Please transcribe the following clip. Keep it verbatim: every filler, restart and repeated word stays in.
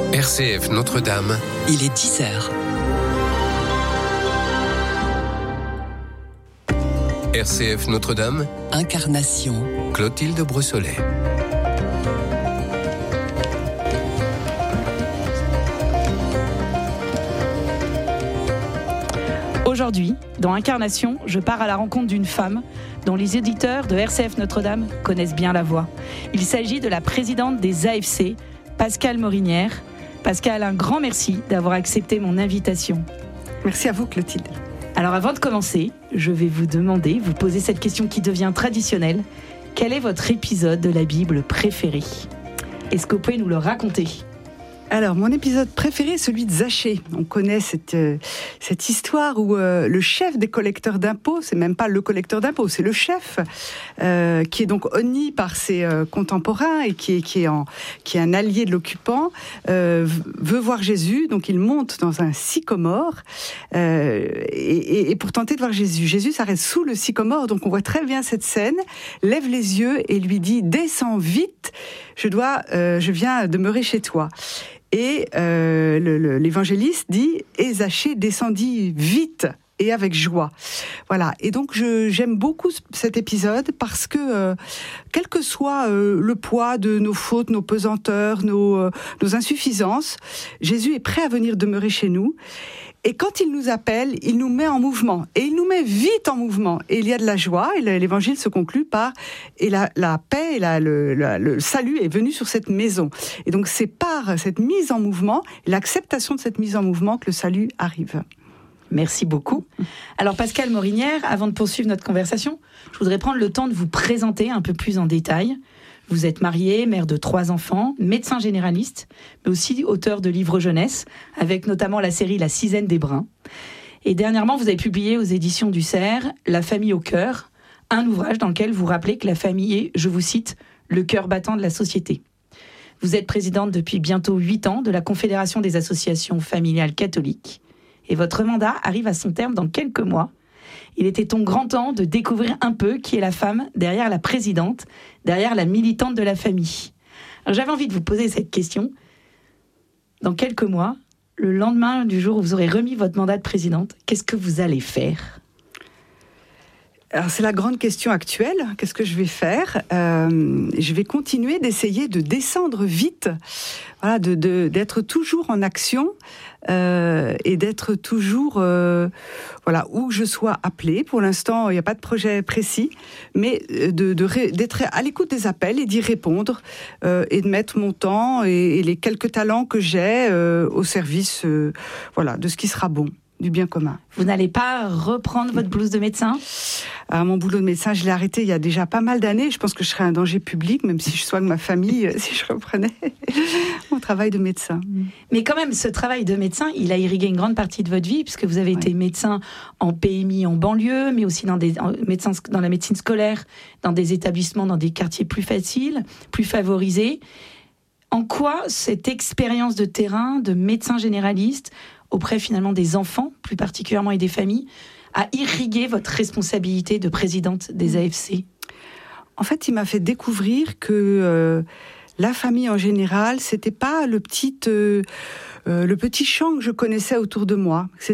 R C F Notre-Dame. Il est dix heures. R C F Notre-Dame. Incarnation. Clotilde Brossolet. Aujourd'hui, dans Incarnation, je pars à la rencontre d'une femme dont les éditeurs de R C F Notre-Dame connaissent bien la voix. Il s'agit de la présidente des A F C, Pascale Morinière. Pascale, un grand merci d'avoir accepté mon invitation. Merci à vous, Clotilde. Alors avant de commencer, je vais vous demander, vous poser cette question qui devient traditionnelle. Quel est votre épisode de la Bible préféré ? Est-ce que vous pouvez nous le raconter ? Alors, mon épisode préféré est celui de Zachée. On connaît cette, euh, cette histoire où euh, le chef des collecteurs d'impôts, c'est même pas le collecteur d'impôts, c'est le chef, euh, qui est donc honni par ses euh, contemporains et qui est, qui, est en, qui est un allié de l'occupant, euh, veut voir Jésus. Donc, il monte dans un sycomore euh, et, et, et pour tenter de voir Jésus. Jésus s'arrête sous le sycomore, donc on voit très bien cette scène, lève les yeux et lui dit « Descends vite, je, dois, euh, je viens demeurer chez toi ». Et euh, le, le, l'évangéliste dit « Et Zachée descendit vite et avec joie ». Voilà. Et donc, je, j'aime beaucoup cet épisode parce que, euh, quel que soit euh, le poids de nos fautes, nos pesanteurs, nos, euh, nos insuffisances, Jésus est prêt à venir demeurer chez nous. Et quand il nous appelle, il nous met en mouvement. Et il nous met vite en mouvement. Et il y a de la joie. Et l'évangile se conclut par « Et la, la paix et la, le, la, le salut est venu sur cette maison ». Et donc c'est par cette mise en mouvement, l'acceptation de cette mise en mouvement que le salut arrive. Merci beaucoup. Alors Pascale Morinière, avant de poursuivre notre conversation, je voudrais prendre le temps de vous présenter un peu plus en détail. Vous êtes mariée, mère de trois enfants, médecin généraliste, mais aussi auteur de livres jeunesse, avec notamment la série La Sisaine des Brins. Et dernièrement, vous avez publié aux éditions du Cerf « La famille au cœur », un ouvrage dans lequel vous rappelez que la famille est, je vous cite, « le cœur battant de la société ». Vous êtes présidente depuis bientôt huit ans de la Confédération des associations familiales catholiques. Et votre mandat arrive à son terme dans quelques mois. Il était ton grand temps de découvrir un peu qui est la femme derrière la présidente, derrière la militante de la famille. Alors j'avais envie de vous poser cette question. Dans quelques mois, le lendemain du jour où vous aurez remis votre mandat de présidente, qu'est-ce que vous allez faire ? Alors c'est la grande question actuelle. Qu'est-ce que je vais faire ? euh, Je vais continuer d'essayer de descendre vite, voilà, de, de, d'être toujours en action euh, et d'être toujours, euh, voilà, où je sois appelée. Pour l'instant, il n'y a pas de projet précis, mais de, de, d'être à l'écoute des appels et d'y répondre euh, et de mettre mon temps et, et les quelques talents que j'ai euh, au service, euh, voilà, de ce qui sera bon. Du bien commun. Vous n'allez pas reprendre votre blouse de médecin ? Alors, mon boulot de médecin, je l'ai arrêté il y a déjà pas mal d'années. Je pense que je serais un danger public, même si je soigne ma famille, si je reprenais mon travail de médecin. Mais quand même, ce travail de médecin, il a irrigué une grande partie de votre vie, puisque vous avez ouais. été médecin en P M I en banlieue, mais aussi dans, des, en médecin, dans la médecine scolaire, dans des établissements, dans des quartiers plus faciles, plus favorisés. En quoi cette expérience de terrain, de médecin généraliste, auprès finalement des enfants, plus particulièrement, et des familles, a irrigué votre responsabilité de présidente des A F C ? En fait, il m'a fait découvrir que euh, la famille en général, c'était pas le petit, euh, euh, le petit champ que je connaissais autour de moi.